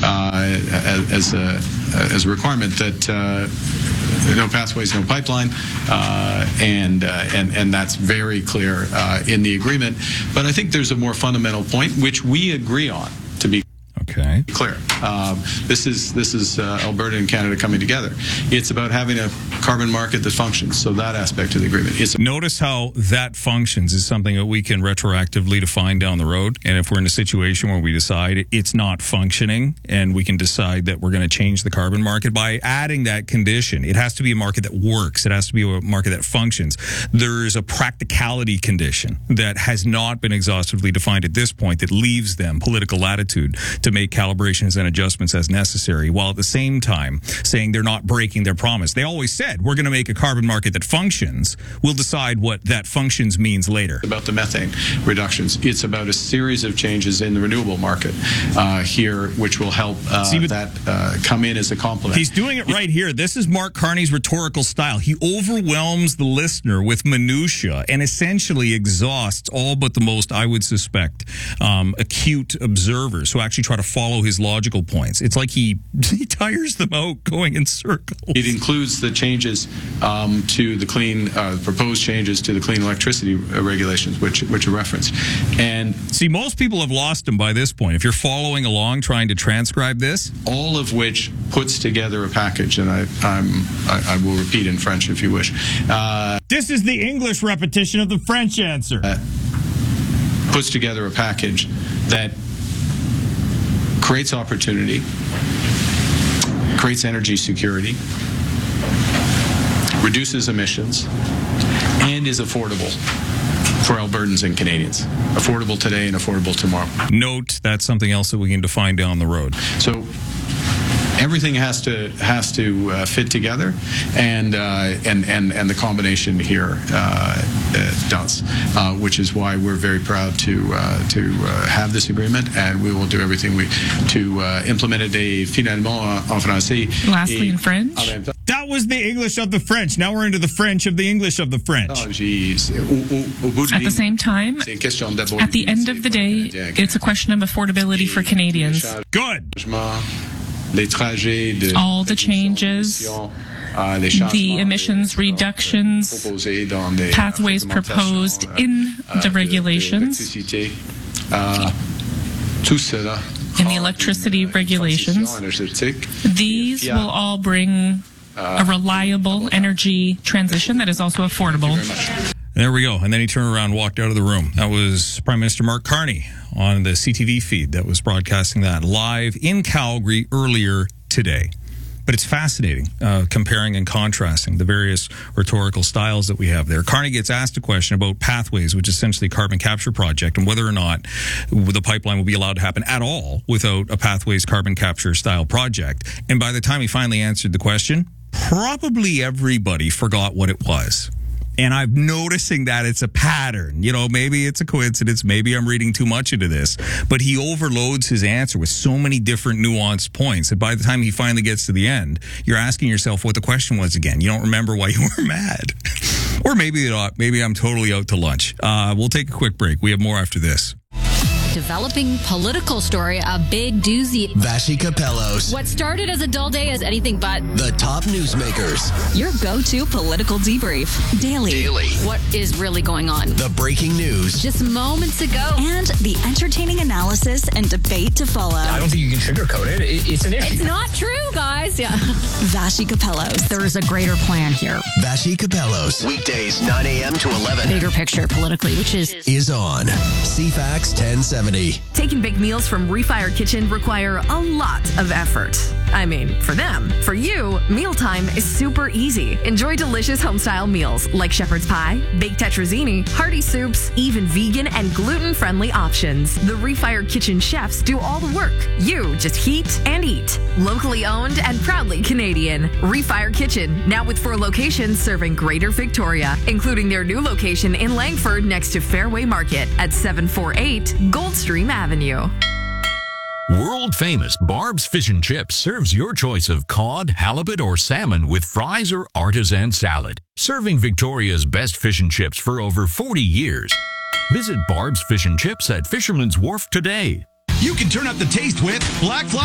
as a requirement that no pathways, no pipeline, and that's very clear in the agreement. But I think there's a more fundamental point which we agree on, to be clear. This is Alberta and Canada coming together. It's about having a carbon market that functions. So that aspect of the agreement. Notice how that functions is something that we can retroactively define down the road. And if we're in a situation where we decide it's not functioning and we can decide that we're going to change the carbon market by adding that condition, it has to be a market that works. It has to be a market that functions. There is a practicality condition that has not been exhaustively defined at this point that leaves them political latitude to make calibrations and adjustments as necessary, while at the same time saying they're not breaking their promise. They always said, we're going to make a carbon market that functions. We'll decide what that functions means later. About the methane reductions. It's about a series of changes in the renewable market here, which will help that come in as a complement. He's doing it right here. This is Mark Carney's rhetorical style. He overwhelms the listener with minutia and essentially exhausts all but the most, I would suspect, acute observers who actually try to follow his logical points. It's like he tires them out going in circles. It includes the changes to the clean, proposed changes to the clean electricity regulations, which are referenced. And see, most people have lost him by this point. If you're following along, trying to transcribe this, all of which puts together a package, and I will repeat in French if you wish. This is the English repetition of the French answer. Puts together a package that creates opportunity, creates energy security, reduces emissions, and is affordable for Albertans and Canadians. Affordable today and affordable tomorrow. Note, that's something else that we can define down the road. So everything has to fit together, and the combination here does, which is why we're very proud to have this agreement, and we will do everything to implement it finalement en français. Lastly, in French. That was the English of the French. Now we're into the French of the English of the French. At the same time, at the end of the day, it's a question of affordability for Canadians. Good. All the changes, the emissions reductions, pathways proposed in the regulations, in the electricity regulations, these will all bring a reliable energy transition that is also affordable. There we go. And then he turned around and walked out of the room. That was Prime Minister Mark Carney on the CTV feed that was broadcasting that live in Calgary earlier today. But it's fascinating, comparing and contrasting the various rhetorical styles that we have there. Carney gets asked a question about Pathways, which is essentially a carbon capture project, and whether or not the pipeline will be allowed to happen at all without a Pathways carbon capture style project. And by the time he finally answered the question, probably everybody forgot what it was. And I'm noticing that it's a pattern. You know, maybe it's a coincidence. Maybe I'm reading too much into this. But he overloads his answer with so many different nuanced points that by the time he finally gets to the end, you're asking yourself what the question was again. You don't remember why you were mad. Or maybe not. Maybe I'm totally out to lunch. We'll take a quick break. We have more after this. Developing political story, a big doozy. Vassy Capellos. What started as a dull day is anything but. The top newsmakers. Your go-to political debrief. Daily. What is really going on? The breaking news. Just moments ago. And the entertaining analysis and debate to follow. I don't think you can sugarcoat it. It's an issue. It's not true, guys. Yeah. Vassy Capellos. There is a greater plan here. Vassy Capellos. Weekdays, 9 a.m. to 11. Bigger picture politically, which is on CFAX 1070. Taking big meals from Refire Kitchen require a lot of effort. I mean, for them. For you, mealtime is super easy. Enjoy delicious home-style meals like shepherd's pie, baked tetrazzini, hearty soups, even vegan and gluten-friendly options. The Refire Kitchen chefs do all the work. You just heat and eat. Locally owned and proudly Canadian. Refire Kitchen, now with 4 locations serving Greater Victoria, including their new location in Langford next to Fairway Market at 748 Goldstream Avenue. World famous Barb's Fish and Chips serves your choice of cod, halibut, or salmon with fries or artisan salad. Serving Victoria's best fish and chips for over 40 years. Visit Barb's Fish and Chips at Fisherman's Wharf today. You can turn up the taste with Black Fly